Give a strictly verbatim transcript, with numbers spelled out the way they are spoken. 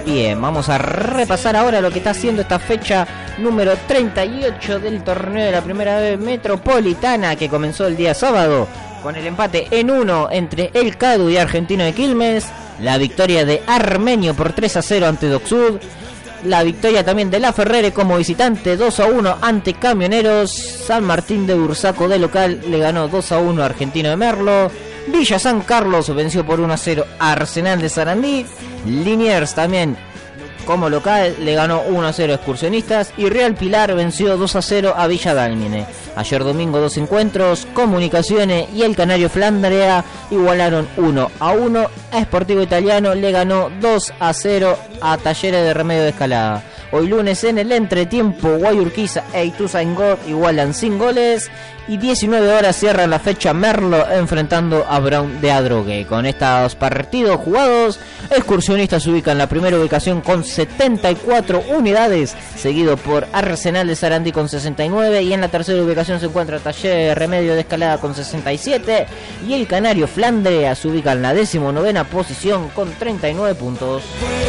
Bien, vamos a repasar ahora lo que está haciendo esta fecha número treinta y ocho del torneo de la Primera B Metropolitana, que comenzó el día sábado con el empate en uno entre el Cadu y Argentino de Quilmes, la victoria de Armenio por tres a cero ante Docsud, la victoria también de La Ferrere como visitante dos a uno ante Camioneros, San Martín de Bursaco de local le ganó dos a uno a Argentino de Merlo, Villa San Carlos venció por uno a cero a Arsenal de Sarandí, Liniers también como local le ganó uno a cero a Excursionistas y Real Pilar venció dos a cero a Villa Dálmine. Ayer domingo dos encuentros, Comunicaciones y el Canario Flandria igualaron uno a uno, a Sportivo Italiano le ganó dos a cero a Talleres de Remedio de Escalada. Hoy lunes en el entretiempo, Guayurquiza e Ituzaingó igualan sin goles y diecinueve horas cierran la fecha Merlo enfrentando a Brown de Adrogué. Con estos partidos jugados, Excursionistas se ubica en la primera ubicación con setenta y cuatro unidades, seguido por Arsenal de Sarandí con sesenta y nueve, y en la tercera ubicación se encuentra Talleres de Remedio de Escalada con sesenta y siete, y el Canario Flandria se ubica en la decimonovena posición con treinta y nueve puntos.